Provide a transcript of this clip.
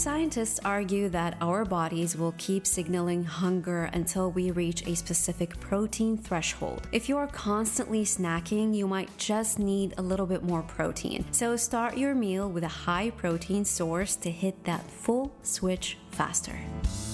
Scientists argue that our bodies will keep signaling hunger until we reach a specific protein threshold. If you are constantly snacking, you might just need a little bit more protein. So start your meal with a high protein source to hit that full switch faster.